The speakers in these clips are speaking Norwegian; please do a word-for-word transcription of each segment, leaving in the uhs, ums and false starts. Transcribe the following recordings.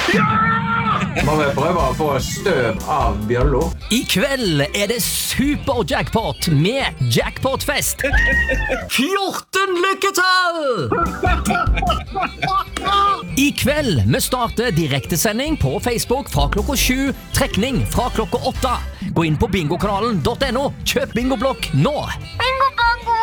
Må vi prøve å få støv av Bjørlo? I kveld er det super-jackpot med jackpotfest. fjorten lykketall! I kveld vi starter direktesending på Facebook fra klokka sju, trekning fra klokka åtte. Gå inn på bingokanalen punktum no, kjøp bingoblokk nå. Bingo bongo!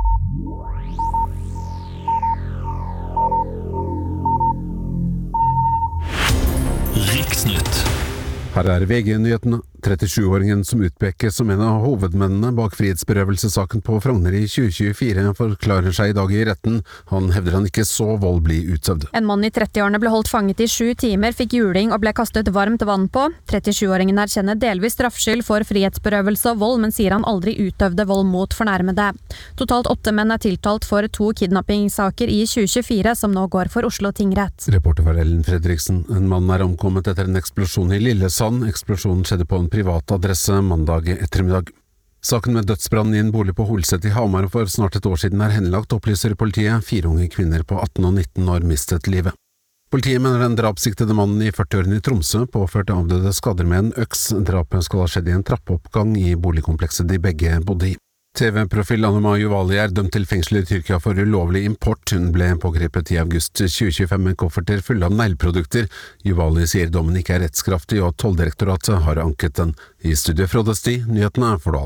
Riksnytt. Her er V G-nyhetene. trettisju-åringen som utpekes som en av hovedmennene bak frihetsberøvelsesaken på Frogner i tjue tjuefire forklarer seg i dag i retten. Han hevder han ikke så vold bli utøvd. En mann i trettiårene ble holdt fanget i sju timer, fikk juling og ble kastet varmt vann på. trettisju-åringen erkjenner delvis straffskyld for frihetsberøvelse og vold, men sier han aldri utøvde vold mot fornærmede. Totalt åtte menn er tiltalt for to kidnappingssaker i tjue tjuefire, som nå går for Oslo tingrett. Reporter var Ellen Fredriksen. En mann er omkommet etter en eksplosjon i Lillesand. Eksplosjonen skjedde på en privat adresse mandag ettermiddag. Saken med dødsbrann i en bolig på Holset i Hamar for snart et år siden er henlagt, opplyser politiet. Fire unge kvinner på atten og nitten år mistet livet. Politiet mener den drapssiktede mannen i førtiårene i Tromsø påførte avdøde skader med en øks. Drapet skal ha skjedd i en trappeoppgang i boligkomplekset de begge bodde i. T V-profil Anuma Juvali er dømt til fengsel i Tyrkia for ulovlig import. Hun ble pågrepet i august tjue tjuefem med kofferter fulle av neglprodukter. Juvali sier dommen ikke er rettskraftig og Tolldirektoratet har anket den. I studio Frode Sti, nyhetene for du alt.